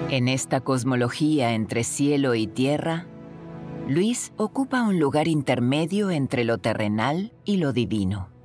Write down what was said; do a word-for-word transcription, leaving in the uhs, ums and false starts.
En esta cosmología entre cielo y tierra, Luis ocupa un lugar intermedio entre lo terrenal y lo divino.